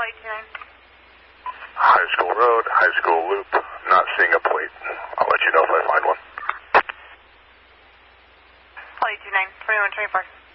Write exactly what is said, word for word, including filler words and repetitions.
eight two nine. High School Road, High School Loop. Not seeing a plate. I'll let you know if I find one. eight two nine, twenty-one twenty-four.